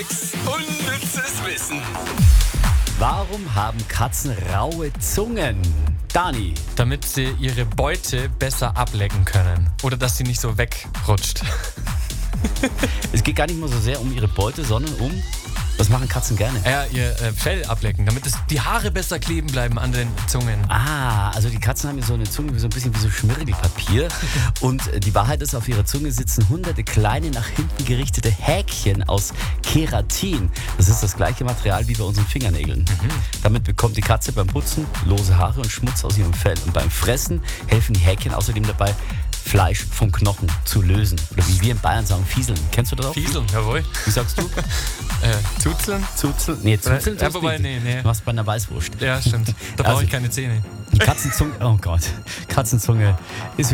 Unnützes Wissen. Warum haben Katzen raue Zungen? Dani. Damit sie ihre Beute besser ablecken können. Oder dass sie nicht so wegrutscht. Es geht gar nicht mal so sehr um ihre Beute, sondern was machen Katzen gerne? Ja, ihr Fell ablecken, damit die Haare besser kleben bleiben an den Zungen. Also die Katzen haben ja so eine Zunge so ein bisschen wie so Schmirgelpapier. Und die Wahrheit ist, auf ihrer Zunge sitzen hunderte kleine nach hinten gerichtete Häkchen aus Keratin. Das ist das gleiche Material wie bei unseren Fingernägeln. Damit bekommt die Katze beim Putzen lose Haare und Schmutz aus ihrem Fell. Und beim Fressen helfen die Häkchen außerdem dabei, Fleisch vom Knochen zu lösen. Oder wie wir in Bayern sagen, fieseln. Kennst du das auch? Fieseln, jawohl. Wie sagst du? Zuzeln? Zuzeln? Nee, Zuzeln Ja, wobei, nee. Du hast bei einer Weißwurst. Ja, stimmt. Da brauche ich keine Zähne. Die Katzenzunge, oh Gott, Katzenzunge ist